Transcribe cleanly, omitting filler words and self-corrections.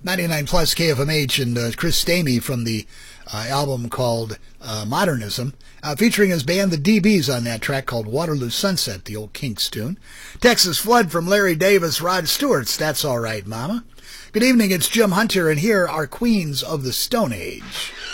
99 plus KFMH and Chris Stamey from the album called Modernism, featuring his band the DBs on that track called Waterloo Sunset, the old Kinks tune. Texas Flood from Larry Davis, Rod Stewart's That's All Right Mama. Good evening, it's Jim Hunter, and here are Queens of the Stone Age.